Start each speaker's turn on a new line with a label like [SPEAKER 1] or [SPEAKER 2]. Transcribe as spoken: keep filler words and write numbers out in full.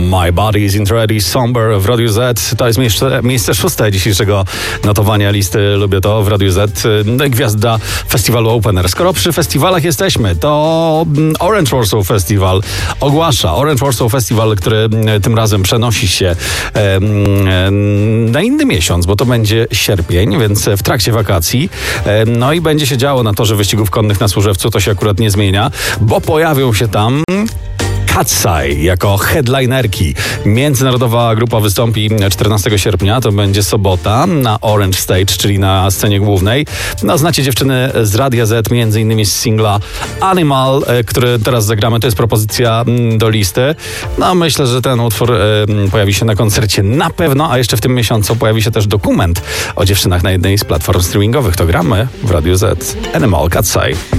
[SPEAKER 1] My Body Isn't Ready, Somber w Radiu Z. To jest miejsce, miejsce szóste dzisiejszego notowania listy Lubię To w Radiu Z. Gwiazda festiwalu Open Air. Skoro przy festiwalach jesteśmy, to Orange Warsaw Festival ogłasza. Orange Warsaw Festival, który tym razem przenosi się na inny miesiąc, bo to będzie sierpień, więc w trakcie wakacji. No i będzie się działo na torze wyścigów konnych na Służewcu. To się akurat nie zmienia, bo pojawią się tam Katseye jako headlinerki. Międzynarodowa grupa wystąpi czternastego sierpnia, to będzie sobota na Orange Stage, czyli na scenie głównej. No, znacie dziewczyny z Radia Z, między innymi z singla Animal, który teraz zagramy. To jest propozycja do listy. No, myślę, że ten utwór e, pojawi się na koncercie na pewno, a jeszcze w tym miesiącu pojawi się też dokument o dziewczynach na jednej z platform streamingowych. To gramy w Radiu Z. Animal, Katseye.